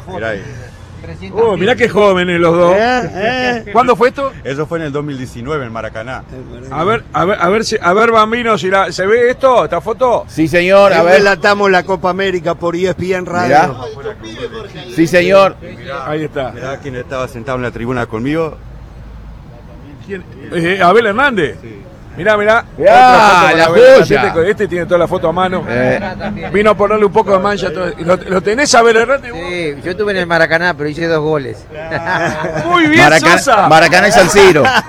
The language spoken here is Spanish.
Mirá ahí. Mirá qué jóvenes los dos. ¿Cuándo fue esto? Eso fue en el 2019 en Maracaná. A ver, Bambino, si ¿se ve esto, esta foto? Sí, señor, a ver. Relatamos la Copa América por ESPN Radio. Mirá. Sí, señor. Ahí está. Mirá quién estaba sentado en la tribuna conmigo. Abel Hernández. Sí. Mirá. Mirá, Otra foto con la Abel joya. Hernández. Este tiene toda la foto a mano. Vino a ponerle un poco de mancha. ¿Lo tenés, Abel Hernández? Sí, yo estuve en el Maracaná, pero hice 2 goles. Muy bien, Sosa. Maracaná y San Siro.